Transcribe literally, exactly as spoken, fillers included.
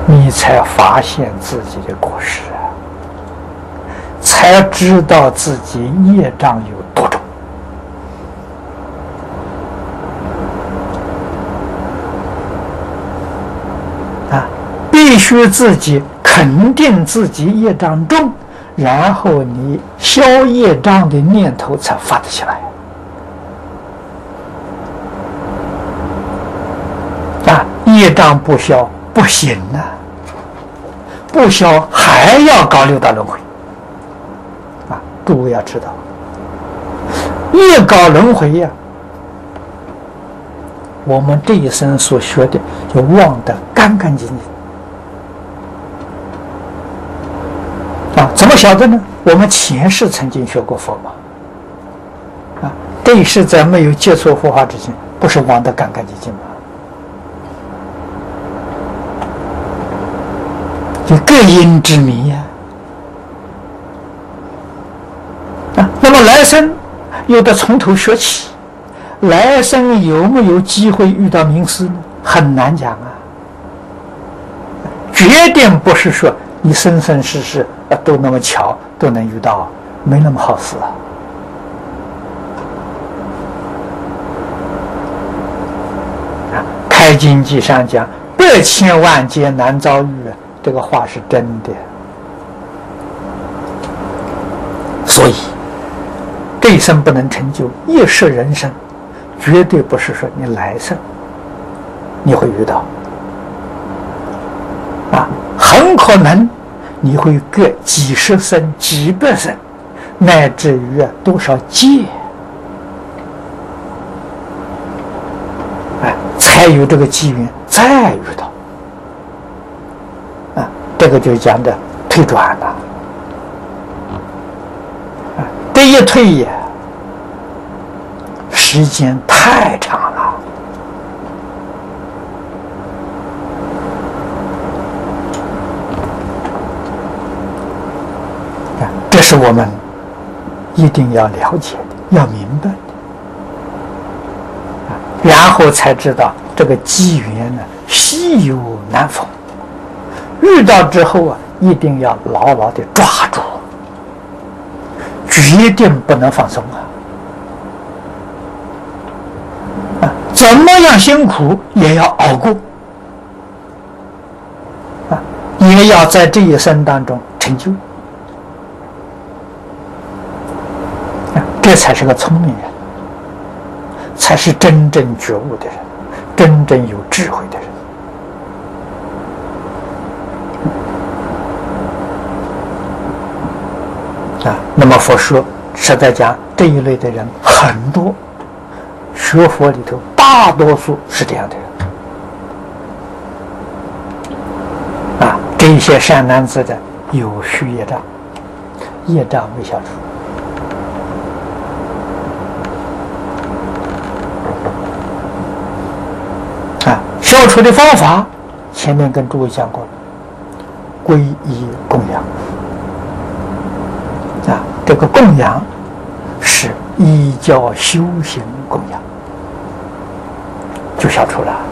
你才发现自己的过失啊，才知道自己业障有多重啊！必须自己肯定自己业障重，然后你消业障的念头才发得起来啊！业障不消不行啊，不消还要搞六道轮回啊！诸位要知道，越搞轮回呀、啊，我们这一生所学的就忘得干干净净啊！怎么晓得呢？我们前世曾经学过佛嘛啊，这一世在没有接触佛法之前，不是忘得干干净净吗？就各因之迷呀、啊！啊，那么来生又得从头学起，来生有没有机会遇到名师呢？很难讲啊！决定不是说你生生世世都那么巧都能遇到，没那么好事啊！啊，开经记上讲，百千万劫难遭遇。这个话是真的，所以这一生不能成就，一世人生，绝对不是说你来生你会遇到啊，很可能你会隔几十生、几百生，乃至于多少劫，哎，才有这个机缘再遇到。这个就讲的退转了，啊，这一退呀，时间太长了，啊，这是我们一定要了解的，要明白的，啊，然后才知道这个机缘呢，稀有难逢。遇到之后啊，一定要牢牢的抓住，决定不能放松啊！啊，怎么样辛苦也要熬过啊，也要在这一生当中成就啊，这才是个聪明人，才是真正觉悟的人，真正有智慧的人。啊，那么佛说实在讲，这一类的人很多，学佛里头大多数是这样的人。啊，这一些善男子的有虚业障，业障未消除。啊，消除的方法，前面跟诸位讲过了，皈依供养。啊，这个供养是依教修行供养，就消除了。